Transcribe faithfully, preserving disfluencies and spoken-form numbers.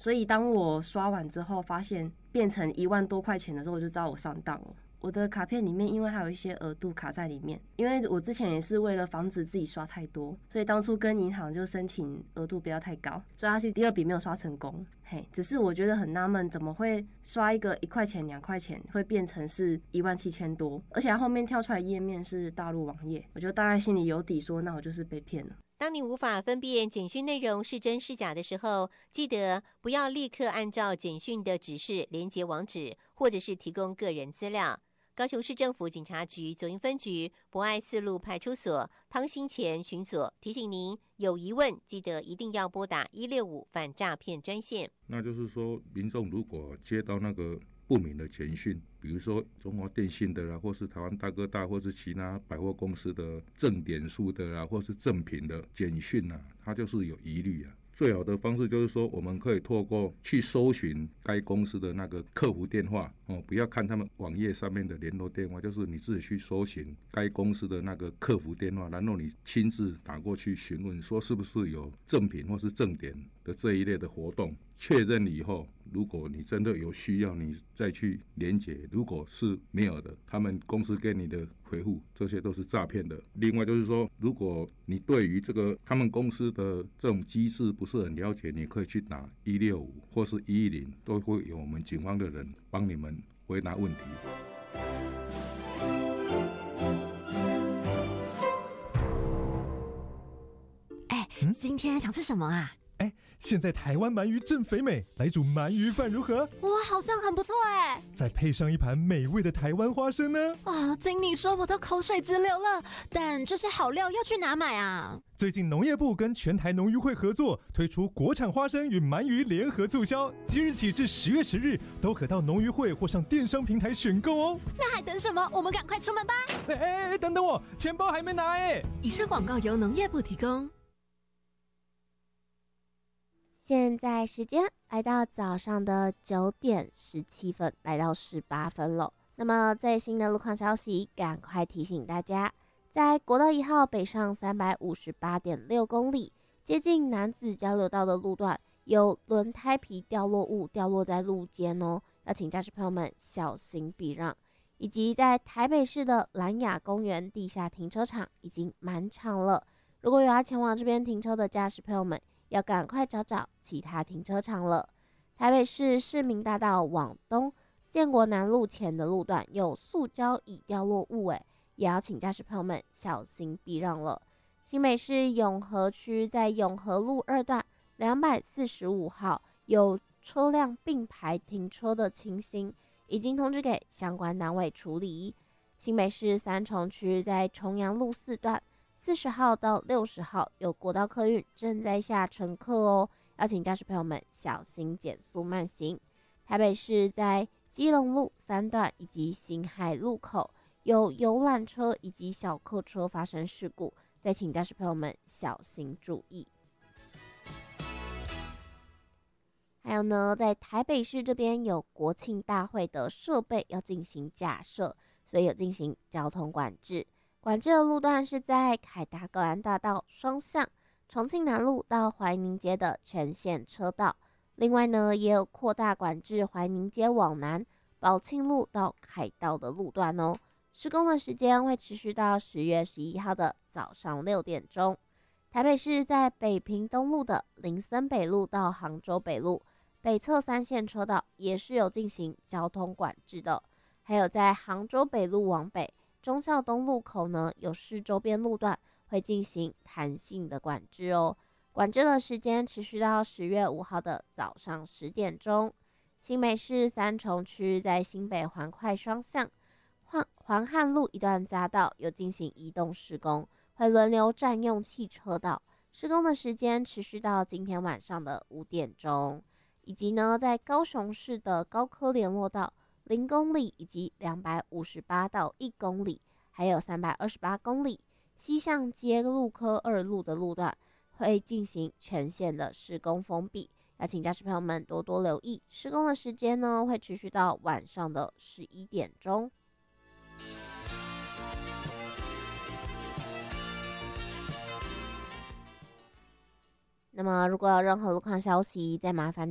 所以当我刷完之后，发现变成一万多块钱的时候，我就知道我上当了。我的卡片里面，因为还有一些额度卡在里面，因为我之前也是为了防止自己刷太多，所以当初跟银行就申请额度不要太高，所以它是第二笔没有刷成功。嘿，只是我觉得很纳闷，怎么会刷一个一块钱、两块钱会变成是一万七千多？而且它后面跳出来页面是大陆网页，我就大概心里有底说，那我就是被骗了。 当你无法分辨简讯内容是真是假的时候，记得不要立刻按照简讯的指示连结网址，或者是提供个人资料。高雄市政府警察局左营分局博爱四路派出所汤新前巡佐提醒您，有疑问记得一定要拨打一六五反诈骗专线。 那就是说，民众如果接到那个不明的简讯，比如说中华电信的啦，或是台湾大哥大，或是其他百货公司的正点数的啦，或是正品的简讯啊，它就是有疑虑啊。最好的方式就是说，我们可以透过去搜寻该公司的那个客服电话哦，不要看他们网页上面的联络电话，就是你自己去搜寻该公司的那个客服电话，然后你亲自打过去询问，说是不是有正品或是正点的这一类的活动。确认以后，如果你真的有需要，你再去连结；如果是没有的，他们公司给你的回复，这些都是诈骗的。另外就是说，如果你对于这个他们公司的这种机制不是很了解，你可以去打一六五或是一一零，都会有我们警方的人帮你们回答问题。 哎，今天想吃什么啊？ 哎，现在台湾鳗鱼正肥美，来煮鳗鱼饭如何？ 哇，好像很不错哎！ 再配上一盘美味的台湾花生呢？ 啊，经你说我都口水直流了。但这些好料要去哪买啊？ 最近农业部跟全台农渔会合作，推出国产花生与鳗鱼联合促销，即日起至十月十日，都可到农渔会或上电商平台选购哦。 那还等什么？我们赶快出门吧！ 哎哎哎，等等我，钱包还没拿哎！ 以上广告由农业部提供。 现在时间来到早上的九点十七分，来到十八分了。那么最新的路况消息，赶快提醒大家，在国道一号北上三百五十八点六公里，接近南子交流道的路段，有轮胎皮掉落物掉落在路肩哦，要请驾驶朋友们小心避让。以及在台北市的兰雅公园地下停车场已经满场了，如果有要前往这边停车的驾驶朋友们，要赶快找找其他停车场了。台北市市民大道往东建国南路前的路段有塑胶椅掉落物，诶，也要请驾驶朋友们小心避让了。新北市永和区在永和路二段两百四十五号有车辆并排停车的情形，已经通知给相关单位处理。新北市三重区在重阳路四段四十号到六十号有国道客运正在下乘客哦，要请驾驶朋友们小心减速慢行。台北市在基隆路三段以及新海路口有游览车以及小客车发生事故，再请驾驶朋友们小心注意。还有呢，在台北市这边有国庆大会的设备要进行架设，所以有进行交通管制。管制的路段是在凯达格兰大道双向、重庆南路到怀宁街的全线车道。另外呢，也有扩大管制怀宁街往南、宝庆路到凯道的路段哦。施工的时间会持续到十月十一号的早上六点钟。台北市在北平东路的林森北路到杭州北路北侧三线车道也是有进行交通管制的。还有在杭州北路往北忠孝东路口呢，有市周边路段会进行弹性的管制哦。管制的时间持续到十月五号的早上十点钟。新北市三重区在新北环快双向、环环汉路一段匝道有进行移动施工，会轮流占用汽车道。施工的时间持续到今天晚上的五点钟。以及呢，在高雄市的高科联络道零公里以及两百五十八到一公里，还有三百二十八公里西向街路科二路的路段会进行全线的施工封闭，要请驾驶朋友们多多留意。施工的时间呢，会持续到晚上的十一点钟。那么，如果有任何路况消息，再麻烦